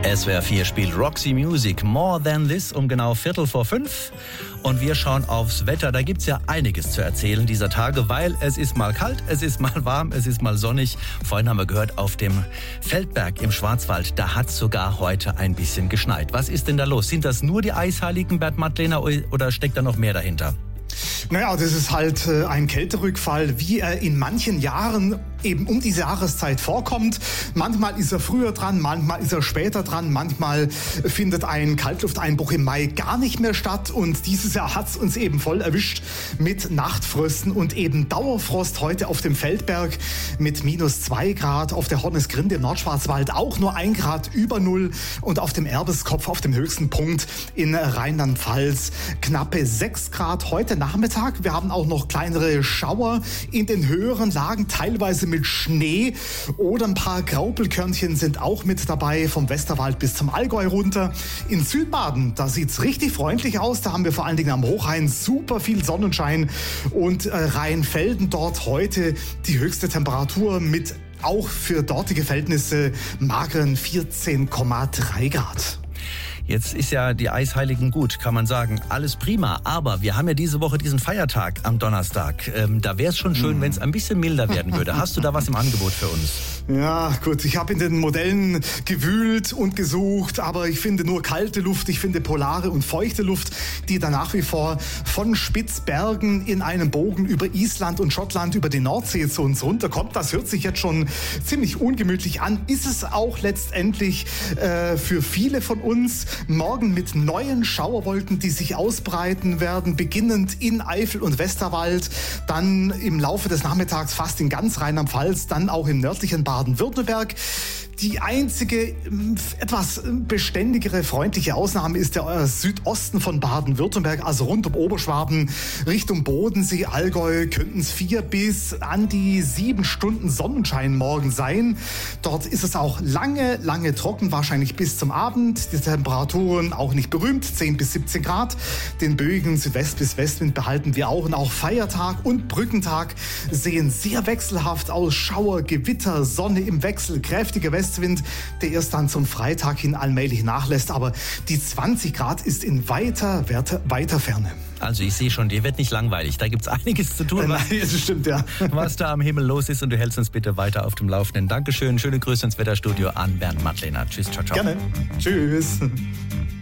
SWR 4 spielt Roxy Music, More Than This, um genau 5:15. Und wir schauen aufs Wetter. Da gibt's ja einiges zu erzählen dieser Tage, weil es ist mal kalt, es ist mal warm, es ist mal sonnig. Vorhin haben wir gehört, auf dem Feldberg im Schwarzwald, da hat's sogar heute ein bisschen geschneit. Was ist denn da los? Sind das nur die Eisheiligen, Bert Madlener, oder steckt da noch mehr dahinter? Naja, das ist halt ein Kälterückfall, wie er in manchen Jahren eben um diese Jahreszeit vorkommt. Manchmal ist er früher dran, manchmal ist er später dran, manchmal findet ein Kaltlufteinbruch im Mai gar nicht mehr statt. Und dieses Jahr hat's uns eben voll erwischt mit Nachtfrösten und eben Dauerfrost heute auf dem Feldberg mit -2 Grad, auf der Hornisgrinde im Nordschwarzwald auch nur 1 Grad über Null und auf dem Erbeskopf, auf dem höchsten Punkt in Rheinland-Pfalz, knappe 6 Grad heute Nachmittag. Wir haben auch noch kleinere Schauer in den höheren Lagen, teilweise mit Schnee oder ein paar Graupelkörnchen sind auch mit dabei, vom Westerwald bis zum Allgäu runter. In Südbaden, da sieht's richtig freundlich aus. Da haben wir vor allen Dingen am Hochrhein super viel Sonnenschein und Rheinfelden dort heute die höchste Temperatur mit auch für dortige Verhältnisse mageren 14,3 Grad. Jetzt ist ja die Eisheiligen gut, kann man sagen. Alles prima, aber wir haben ja diese Woche diesen Feiertag am Donnerstag. Da wäre es schon schön, wenn es ein bisschen milder werden würde. Hast du da was im Angebot für uns? Ja, gut, ich habe in den Modellen gewühlt und gesucht, aber ich finde nur kalte Luft, ich finde polare und feuchte Luft, die dann nach wie vor von Spitzbergen in einem Bogen über Island und Schottland über die Nordsee zu uns runterkommt. Das hört sich jetzt schon ziemlich ungemütlich an. Ist es auch letztendlich für viele von uns. Morgen mit neuen Schauerwolken, die sich ausbreiten werden, beginnend in Eifel und Westerwald, dann im Laufe des Nachmittags fast in ganz Rheinland-Pfalz, dann auch im nördlichen Baden-Württemberg. Die einzige etwas beständigere, freundliche Ausnahme ist der Südosten von Baden-Württemberg, also rund um Oberschwaben, Richtung Bodensee, Allgäu, könnten es 4 bis an die 7 Stunden Sonnenschein morgen sein. Dort ist es auch lange trocken, wahrscheinlich bis zum Abend. Die Temperaturen auch nicht berühmt, 10 bis 17 Grad. Den böigen Südwest- bis Westwind behalten wir auch. Und auch Feiertag und Brückentag sehen sehr wechselhaft aus. Schauer, Gewitter, Sonne im Wechsel, kräftiger Westwind, der erst dann zum Freitag hin allmählich nachlässt. Aber die 20 Grad ist in weiter Ferne. Also ich sehe schon, dir wird nicht langweilig. Da gibt's einiges zu tun. Nein, das stimmt, ja. Was da am Himmel los ist, und du hältst uns bitte weiter auf dem Laufenden. Dankeschön, schöne Grüße ins Wetterstudio an Bernd Madlener. Tschüss, ciao, ciao. Gerne. Tschüss.